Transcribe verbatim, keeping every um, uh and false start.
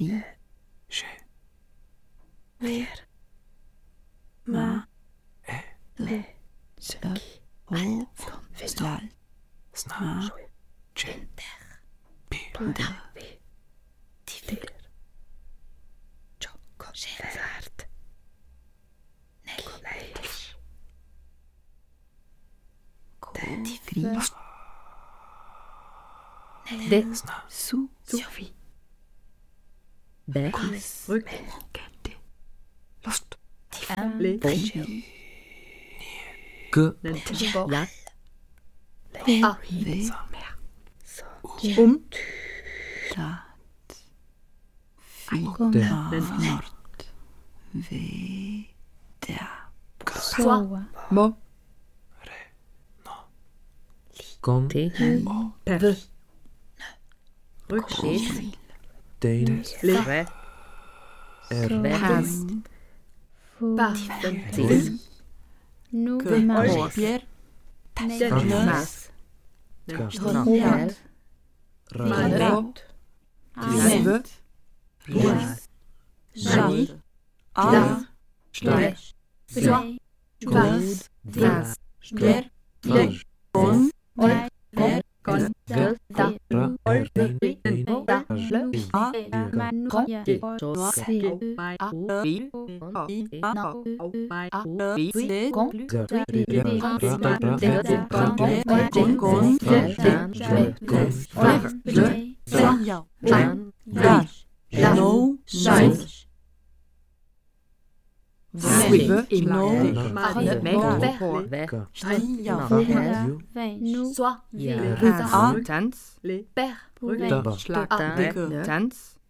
Ri. J'ai. Ver. Ma. Le. Lök. O. Lal. Sna. J'ai. Pinde. Tiver. Tjocko. Svart. Nej. Gri. Det. Su. Sophie. Bäck. Rück. Lust. Le. Que. Ja. Ah. Um. Lat. Det. Nort. Ve. Da. Soi. Mo. Kom. Te. Per. Rück. Steht. Dein. Le. Er. Hast. Pas. Til. Nu Pierre. Mas. Ronja. Ra. Leve. Ries. Jani. A. Slash. Zwei. Glas. Vas. Pierre. Var. Bon. Drei. Ver. Kon. Da. Da. Ra. Er. Dein. Dein. Da. Dein. A. Man. Kom. Ja. Så. Se. Mai. A. Vi. I. No. Mai. Se. Kon. Ra. Zwei. Ra. Ra. Ra. Ra. Gon. Gon. Zwei. Ronja. Jan. Gar. No. Zijn. Swive. No. Meg. Ver. Stanja. Wij. Nu. Soi. Le. A. A. Tans. Le. Per. Da. Slag. Ah. Tans.